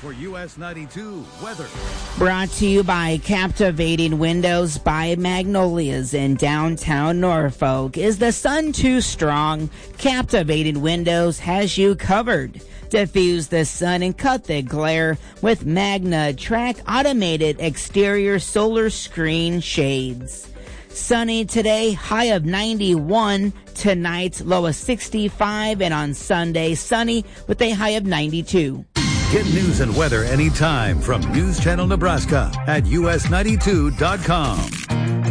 for US 92 weather. Brought to you by Captivating Windows by Magnolias in downtown Norfolk. Is the sun too strong? Captivating Windows has you covered. Diffuse the sun and cut the glare with Magna Track automated exterior solar screen shades. Sunny today, high of 91. Tonight, low of 65. And on Sunday, sunny with a high of 92. Get news and weather anytime from News Channel Nebraska at us92.com.